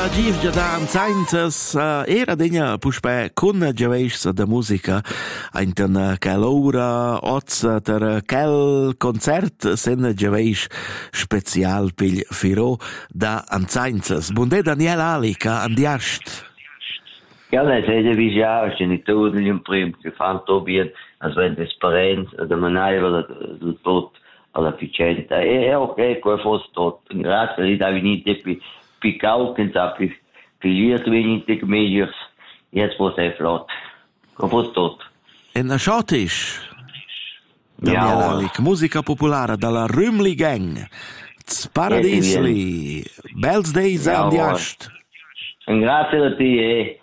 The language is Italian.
Giv Giadan Sainzes era degna puspè con giaveisch da musica ainten quell'ora oz ter quel concert sen giaveisch special pil Firo da Sainzes. Bunde Daniel Alica andiast. Ja, das ist ja wie ja, ich nicht tot in dem Prim, gefahren probiert, als wenn das Parents oder Manaiva oder tot alla Vicenta. Ok, come fosse tot. Grazie, li davi niente più caucen, sappi, pigliert venite meglio, jetzt fosse è flott. Come fosse tot. En schottisch. Daniel Alic, musica popolare dalla Rümli Gang. Paradisli. Bells days andiast. Grazie a te,